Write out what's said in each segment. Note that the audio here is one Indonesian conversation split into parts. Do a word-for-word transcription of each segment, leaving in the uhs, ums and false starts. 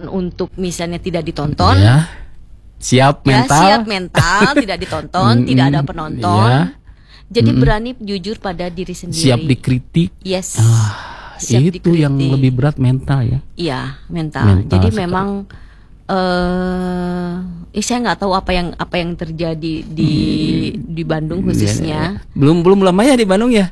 untuk misalnya tidak ditonton. Ya. Siap Ya, mental. siap mental, tidak ditonton, tidak ada penonton. Ya. Jadi Mm-mm. berani jujur pada diri sendiri. Siap dikritik. Yes. Ah, Siap itu yang dikritik. lebih berat mental ya. Iya, mental. Mental Jadi sekali. memang eh eh, saya nggak tahu apa yang apa yang terjadi di di Bandung khususnya. Ya, belum belum lama ya di Bandung ya.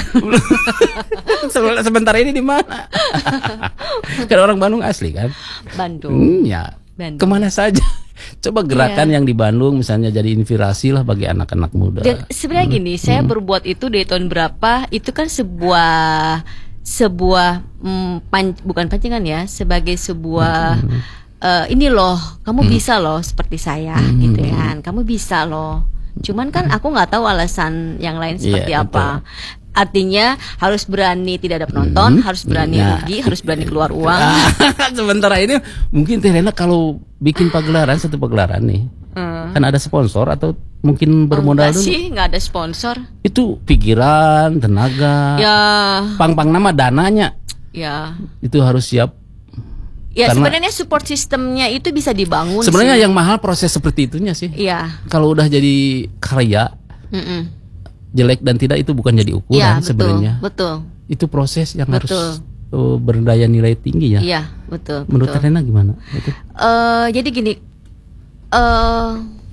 Se- Sebentar ini di mana? Kan orang Bandung asli kan? Bandung. Hmm, ya. Bandung. Kemana saja? Coba gerakan Iya. yang di Bandung misalnya jadi inspirasi lah bagi anak-anak muda. Dan sebenarnya gini, saya berbuat itu dari tahun berapa? Itu kan sebuah sebuah mm, pan- bukan pancingan ya, sebagai sebuah eh, ini loh, kamu bisa loh seperti saya, gitu kan? Kamu bisa loh. Cuman kan aku nggak tahu alasan yang lain seperti Iya, apa. Artinya harus berani tidak ada penonton, harus berani Ya. rugi, harus berani keluar uang. Ah, sementara ini mungkin Teh Lena kalau bikin pagelaran satu pagelaran nih, Hmm. kan ada sponsor atau mungkin bermodal Enggak dulu. sih, nggak ada sponsor. Itu pikiran, tenaga, Ya, pang-pang nama dananya ya. itu harus siap. Ya Karena- sebenarnya support sistemnya itu bisa dibangun. Sebenarnya sih. yang mahal proses seperti itunya sih. Iya. Kalau udah jadi karya Mm-mm. jelek dan tidak itu bukan jadi ukuran Iya, betul, sebenarnya. betul. Itu proses yang Betul. harus uh, berdaya nilai tinggi ya. Iya, betul. Menurut betul. Teh Lena gimana? Itu. Eh, jadi gini, eh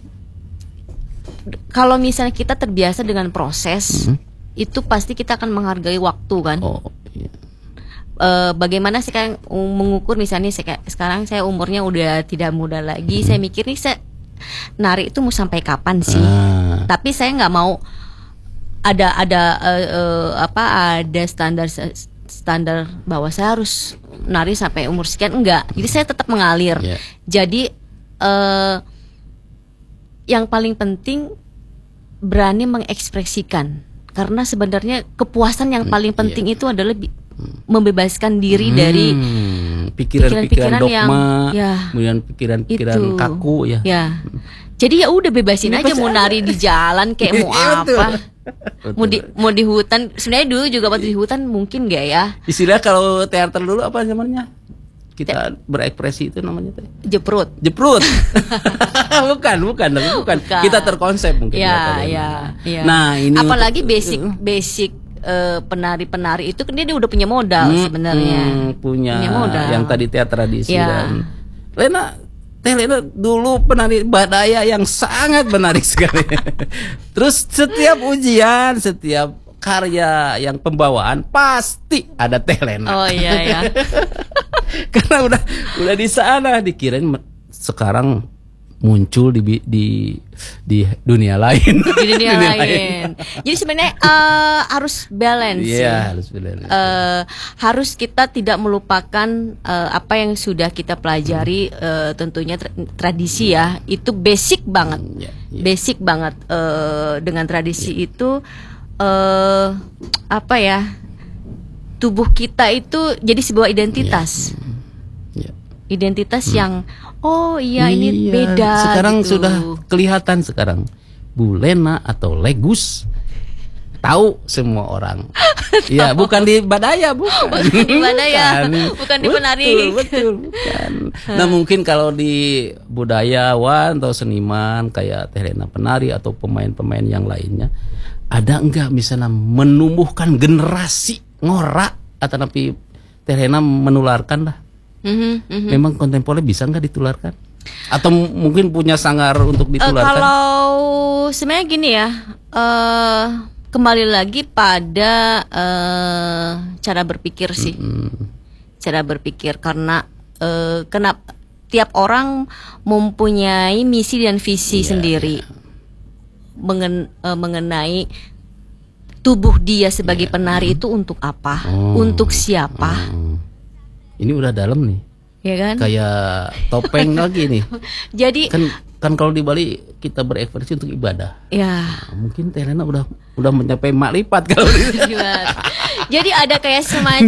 kalau misalnya kita terbiasa dengan proses, Mhm. itu pasti kita akan menghargai waktu kan. Oh, iya. Eh, bagaimana sekarang mengukur misalnya saya, sekarang saya umurnya udah tidak muda lagi, saya mikir nih saya nari itu mau sampai kapan sih? Ah, Tapi saya nggak mau ada ada eh, eh, apa ada standar standar bahwa saya harus nari sampai umur sekian, enggak. Jadi saya tetap mengalir. Iya. Jadi eh, yang paling penting berani mengekspresikan, karena sebenarnya kepuasan yang paling penting itu adalah bi- membebaskan diri dari Hmm, pikiran-pikiran pikiran-pikiran yang- dogma, ya, kemudian pikiran-pikiran itu. kaku ya. ya. Jadi ya udah bebasin Ini aja pasti mau ada. nari di jalan kayak mau Iya, betul. apa. Betul. Mau di mau di hutan. Sebenarnya dulu juga waktu di hutan mungkin gak ya? Istilah kalau teater dulu apa namanya? Kita berekspresi itu namanya teh. Jeprut. Jeprut. bukan, bukan, tapi bukan. Bukan. Kita terkonsep mungkin. Ya, kalian. ya, ya. Nah, ini apalagi untuk- basic basic eh, penari-penari itu kan dia, dia udah punya modal Hmm, sebenarnya. hmm, punya, Punya modal. yang tadi teater tradisi Ya. dan Lena Teh Lena dulu penari badaya yang sangat menarik sekali. Terus setiap ujian, setiap karya yang pembawaan pasti ada Teh Lena. Oh iya ya. Karena udah udah di sana dikirain me- sekarang muncul di bi- di di dunia lain. Di dunia lain. Jadi sebenarnya eh, harus balance. Iya, ya. harus balance. Eh, harus kita tidak melupakan eh, apa yang sudah kita pelajari, eh, tentunya tra- tradisi ya, itu basic banget, Iya, iya. basic banget. Eh, dengan tradisi itu eh, apa ya, tubuh kita itu jadi sebuah identitas, Iya. identitas yang oh iya ini Iya, beda. sekarang gitu. sudah kelihatan sekarang Bu Lena atau Legus tahu semua orang. Iya, bukan di Badaya, bukan. Bukan di Badaya, bukan di Betul, penari. Betul, bukan. Nah, mungkin kalau di budayawan atau seniman kayak Teh Lena penari atau pemain-pemain yang lainnya, ada enggak misalnya menumbuhkan generasi ngorak atau tapi Teh Lena menularkan lah. Mhm, mhm. Memang kontemporer bisa nggak ditularkan? Atau m- mungkin punya sanggar untuk Eh, ditularkan? kalau sebenarnya gini ya, eh kembali lagi pada eh cara berpikir sih, Hmm, cara berpikir karena eh kenapa tiap orang mempunyai misi dan visi Iya, sendiri mengen- eh, mengenai tubuh dia sebagai penari itu untuk apa, Iya. Oh. untuk siapa, hmm. Ini udah dalam nih, ya kan? kayak topeng lagi nih. Jadi Kan kan kalau di Bali kita berekspresi untuk ibadah. ya. Nah, mungkin Teh Lena udah udah mencapai makrifat kalau di Gimana? Jadi ada kayak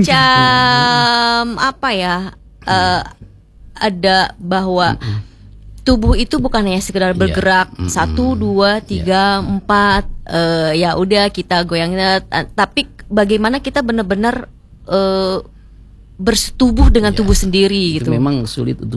semacam apa ya? eh, ada bahwa tubuh itu bukan hanya sekedar Iya. bergerak Mm-mm. satu dua tiga empat, eh, ya udah kita goyangnya, ta- tapi bagaimana kita benar-benar eh, bersetubuh dengan Iya. tubuh sendiri itu gitu. memang sulit untuk